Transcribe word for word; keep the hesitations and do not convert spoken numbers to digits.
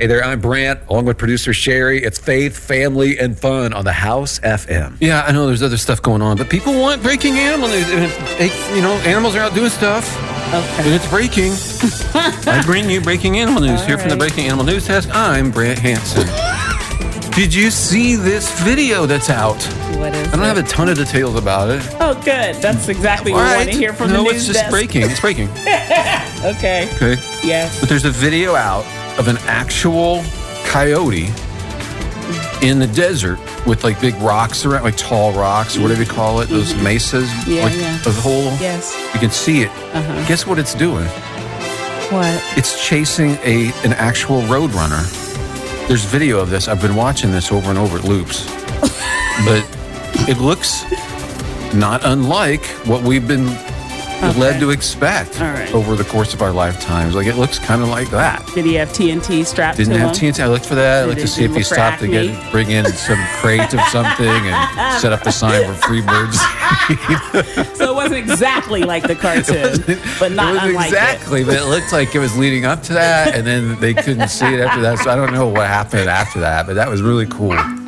Hey there, I'm Brant, along with producer Sherry. It's faith, family, and fun on the House F M. Yeah, I know there's other stuff going on, but people want breaking animal news. And if, you know, animals are out doing stuff, Okay. and it's breaking. I bring you breaking animal news All here from the right. Breaking Animal News Desk. I'm Brant Hansen. Did you see this video that's out? What is I don't it? have a ton of details about it. Oh, good. That's exactly what All we right. want to hear from no, the it's news just desk. breaking. It's breaking. Okay. Okay. Yes. But there's a video out of an actual coyote in the desert with like big rocks around, like tall rocks, or whatever you call it, those mesas. Yeah, like yeah. a whole. Yes. You can see it. Uh-huh. Guess what it's doing? What? It's chasing a an actual roadrunner. There's video of this. I've been watching this over and over. It loops, but it looks not unlike what we've been Okay. led to expect All right. over the course of our lifetimes. Like it looks kind of like that. Did he have T N T strapped Didn't to have him? T N T. I looked for that. I Did looked to it see if look he for stopped to acne? get bring in some crate of something and set up a sign for free birds. So it wasn't exactly like the cartoon, but not it was unlike exactly, but it looked like it was leading up to that, and then they couldn't see it after that. So I don't know what happened after that, but that was really cool.